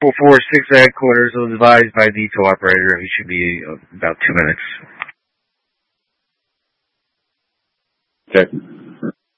446 headquarters was advised by detail operator. He should be about 2 minutes. Okay.